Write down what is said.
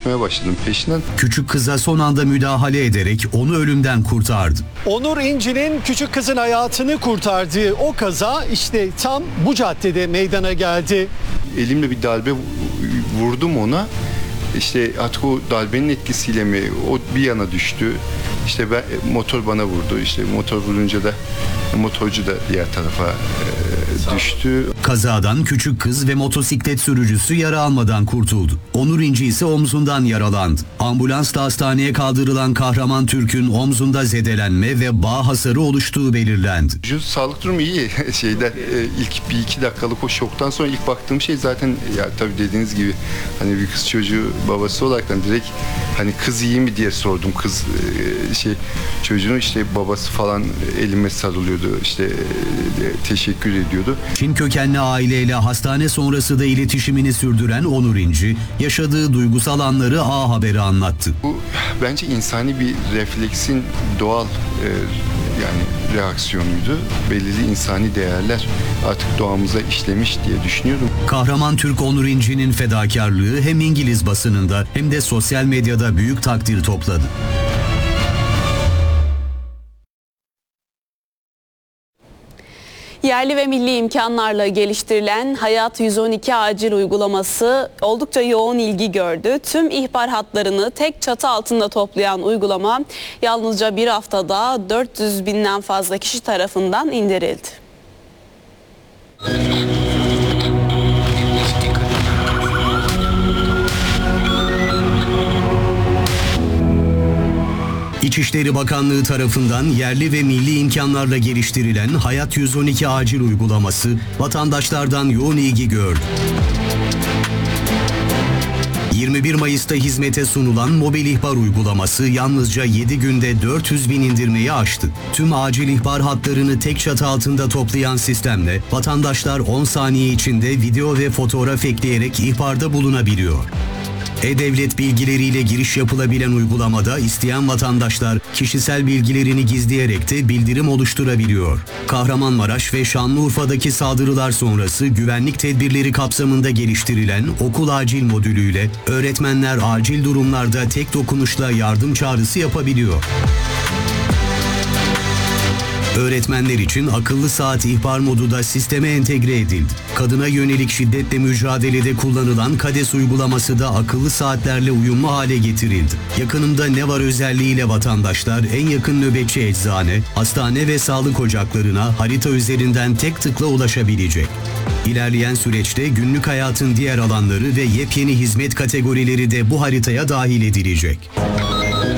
koşmaya başladım peşinden. Küçük kıza son anda müdahale ederek onu ölümden kurtardı. Onur İnci'nin küçük kızın hayatını kurtardığı o kaza işte tam bu caddede meydana geldi. Elimle bir darbe vurdum ona. İşte artık o darbenin etkisiyle mi o bir yana düştü. İşte motor bana vurdu. İşte motor vurunca da motorcu da diğer tarafa düştü. Kazadan küçük kız ve motosiklet sürücüsü yara almadan kurtuldu. Onur İnci ise omzundan yaralandı. Ambulansla hastaneye kaldırılan Kahraman Türk'ün omzunda zedelenme ve bağ hasarı oluştuğu belirlendi. Sağlık durumu iyi. İlk bir iki dakikalık o şoktan sonra ilk baktığım şey zaten ya tabii dediğiniz gibi hani bir kız çocuğu babası olaraktan direkt hani kız iyi mi diye sordum. Kız çocuğun işte babası falan elime sarılıyordu. İşte teşekkür ediyordu. Çin kökenli aileyle hastane sonrası da iletişimini sürdüren Onur İnci, yaşadığı duygusal anları A Haber'e anlattı. Bu bence insani bir refleksin doğal yani reaksiyonuydu. Belirli insani değerler artık doğamıza işlemiş diye düşünüyorum. Kahraman Türk Onur İnci'nin fedakarlığı hem İngiliz basınında hem de sosyal medyada büyük takdir topladı. Yerli ve milli imkanlarla geliştirilen Hayat 112 acil uygulaması oldukça yoğun ilgi gördü. Tüm ihbar hatlarını tek çatı altında toplayan uygulama yalnızca bir haftada 400 binden fazla kişi tarafından indirildi. İçişleri Bakanlığı tarafından yerli ve milli imkanlarla geliştirilen Hayat 112 acil uygulaması vatandaşlardan yoğun ilgi gördü. 21 Mayıs'ta hizmete sunulan mobil ihbar uygulaması yalnızca 7 günde 400 bin indirmeyi aştı. Tüm acil ihbar hatlarını tek çatı altında toplayan sistemle vatandaşlar 10 saniye içinde video ve fotoğraf ekleyerek ihbarda bulunabiliyor. E-Devlet bilgileriyle giriş yapılabilen uygulamada isteyen vatandaşlar kişisel bilgilerini gizleyerek de bildirim oluşturabiliyor. Kahramanmaraş ve Şanlıurfa'daki saldırılar sonrası güvenlik tedbirleri kapsamında geliştirilen okul acil modülüyle öğretmenler acil durumlarda tek dokunuşla yardım çağrısı yapabiliyor. Öğretmenler için akıllı saat ihbar modu da sisteme entegre edildi. Kadına yönelik şiddetle mücadelede kullanılan KADES uygulaması da akıllı saatlerle uyumlu hale getirildi. Yakınımda ne var özelliğiyle vatandaşlar en yakın nöbetçi eczane, hastane ve sağlık ocaklarına harita üzerinden tek tıkla ulaşabilecek. İlerleyen süreçte günlük hayatın diğer alanları ve yepyeni hizmet kategorileri de bu haritaya dahil edilecek.